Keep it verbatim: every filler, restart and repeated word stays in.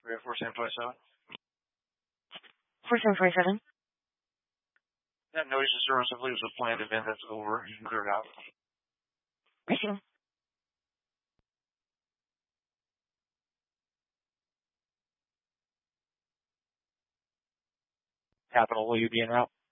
three oh four seven five seven. four seven five seven. That notice of service, I believe, is a planned event that's over. You can clear it out. Thank you. Capital, will you be en route?